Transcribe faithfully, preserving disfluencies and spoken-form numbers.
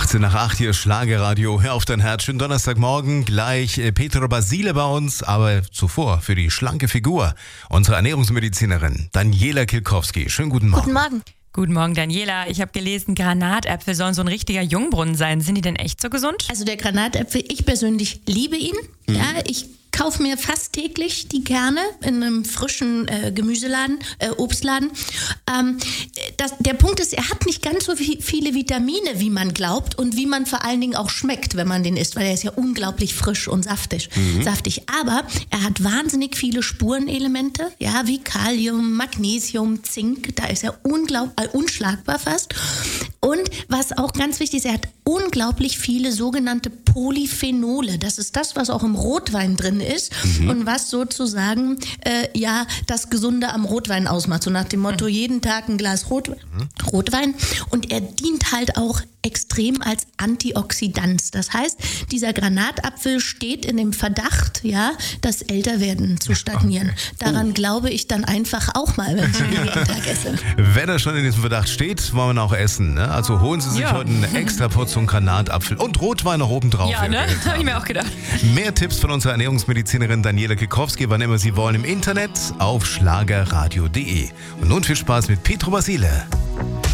achtzehn nach acht hier Schlagerradio. Hör auf dein Herz. Schönen Donnerstagmorgen. Gleich äh, Petro Basile bei uns. Aber zuvor für die schlanke Figur unsere Ernährungsmedizinerin Daniela Kilkowski. Schönen guten Morgen. Guten Morgen. Guten Morgen, Daniela. Ich habe gelesen, Granatäpfel sollen so ein richtiger Jungbrunnen sein. Sind die denn echt so gesund? Also der Granatäpfel, ich persönlich liebe ihn. Mhm. Ja, ich kaufe mir fast täglich die Kerne in einem frischen äh, Gemüseladen, äh, Obstladen. Ähm, das, der Punkt ist, er hat nicht ganz so viel, viele Vitamine, wie man glaubt und wie man vor allen Dingen auch schmeckt, wenn man den isst, weil er ist ja unglaublich frisch und saftig. Mhm. saftig. Aber er hat wahnsinnig viele Spurenelemente, ja, wie Kalium, Magnesium, Zink. Da ist er unglaublich, äh, unschlagbar fast. Und was auch ganz wichtig ist, er hat unglaublich viele sogenannte Polyphenole. Das ist das, was auch im Rotwein drin ist mhm. und was sozusagen äh, ja das Gesunde am Rotwein ausmacht. So nach dem Motto, jeden Tag ein Glas Rot, mhm. Rotwein. Und er dient halt auch extrem als Antioxidant. Das heißt, dieser Granatapfel steht in dem Verdacht, ja, das Älterwerden zu stagnieren. Daran oh. glaube ich dann einfach auch mal, wenn ich ihn jeden Tag esse. Wenn er schon in diesem Verdacht steht, wollen wir ihn auch essen. Ne? Also holen Sie sich ja. heute eine extra Portion Granatapfel und Rotwein noch oben drauf. Ja, ne? Habe ich mir auch gedacht. Mehr Tipps von unserer Ernährungsmedizinerin Daniela Kilkowski, wann immer Sie wollen, im Internet auf schlagerradio punkt de. Und nun viel Spaß mit Petro Basile.